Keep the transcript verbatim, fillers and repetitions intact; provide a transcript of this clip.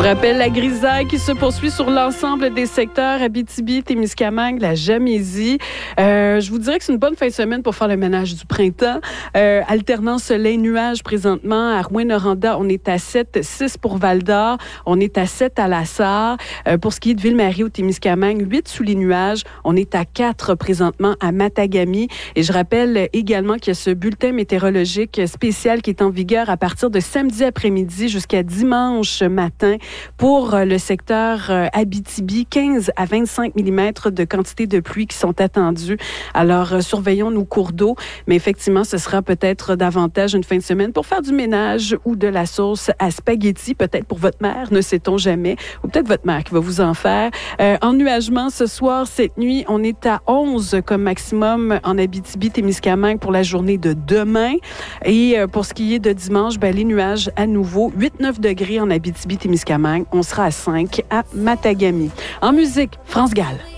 vous rappelle la grisaille qui se poursuit sur l'ensemble des secteurs Abitibi, Témiscamingue, la Gamésie. Euh, je vous dirais que c'est une bonne fin de semaine pour faire le ménage du printemps. Euh, alternant soleil-nuage présentement à Rouyn-Noranda, on est à sept, six pour Val-d'Or, on est à sept à La Sarre. Euh, pour ce qui est de Ville-Marie au Témiscamingue, huit sous les nuages, on est à quatre présentement à Matagami. Et je rappelle également qu'il y a ce bulletin météorologique spécial qui est en vigueur à partir de samedi après-midi jusqu'à dimanche matin. Pour le secteur Abitibi, quinze à vingt-cinq millimètres de quantité de pluie qui sont attendus. Alors, surveillons nos cours d'eau, mais effectivement, ce sera peut-être davantage une fin de semaine pour faire du ménage ou de la sauce à spaghetti, peut-être pour votre mère, ne sait-on jamais, ou peut-être votre mère qui va vous en faire. Euh, ennuagement ce soir, cette nuit, on est à onze comme maximum en Abitibi-Témiscamingue pour la journée de demain. Et pour ce qui est de dimanche, ben, les nuages à nouveau, huit à neuf degrés en Abitibi-Témiscamingue. On sera à cinq à Matagami. En musique, France Gall.